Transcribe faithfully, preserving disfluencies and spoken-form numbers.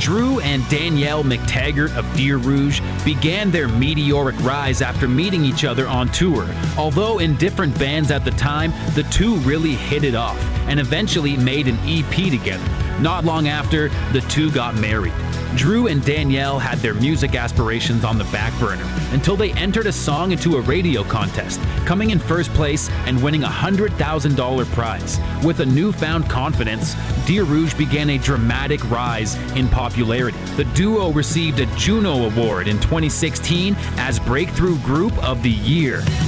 Drew and Danielle McTaggart of Deer Rouge began their meteoric rise after meeting each other on tour. Although in different bands at the time, the two really hit it off and eventually made an E P together. Not long after, the two got married. Drew and Danielle had their music aspirations on the back burner until they entered a song into a radio contest, coming in first place and winning a one hundred thousand dollars prize. With a newfound confidence, Deer Rouge began a dramatic rise in popularity. The duo received a Juno Award in twenty sixteen as Breakthrough Group of the Year.